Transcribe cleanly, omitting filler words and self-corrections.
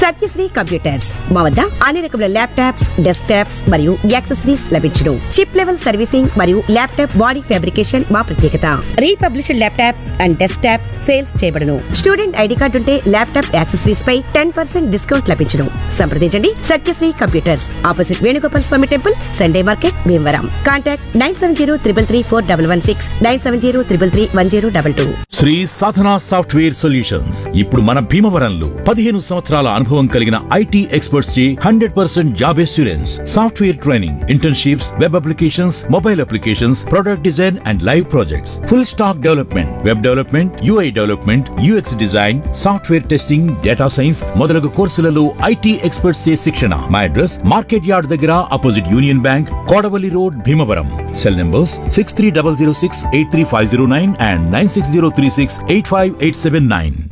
Satyasri computers మా వద్ద అన్ని రకముల ల్యాప్టాప్స్, డెస్క్టాప్స్ మరియు యాక్సెసరీస్ లభించును. చిప్ లెవెల్ సర్వీసింగ్ మరియు ల్యాప్టాప్ బాడీ ఫ్యాబ్రికేషన్ మా ప్రత్యేకత. Republished laptops and desktops sales చేయబడును. స్టూడెంట్ ఐడి కార్డు ఉంటే ల్యాప్టాప్ యాక్సెసరీస్ పై 10% డిస్కౌంట్ లభించును. సంప్రదించండి సత్యశ్రీ కంప్యూటర్స్, ఆపోజిట్ వేణుగోపాల్ స్వామి temple, Sunday market, Bhimavaram. Contact 9703334116, 9703331022. Shri సాధన సాఫ్ట్వేర్ సొల్యూషన్స్ ఇప్పుడు మన భీమవరంలో 15 సంవత్సరాల అనుభవం కలిగిన ఐటీ ఎక్స్పర్ట్స్ చే 100% job assurance, software training, internships, web applications, mobile applications, product design and live projects, full stack development, web development, UI development, UX design, software testing, data science మొదలగు కోర్సులలో IT experts చే శిక్షణ. మా address market yard దగ్గర opposite union bank, Kodavalli road, Bhimavaram. Cell numbers 6300683509 and 960368589.